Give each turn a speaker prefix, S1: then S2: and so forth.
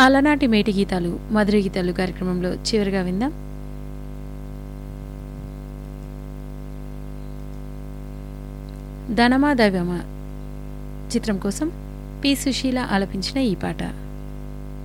S1: అలనాటి మేటి గీతాలు మధుర గీతాలు కార్యక్రమంలో చివరిగా విందాం. ధనమా దైవమా చిత్రం కోసం పి. సుశీల ఆలపించిన ఈ పాట.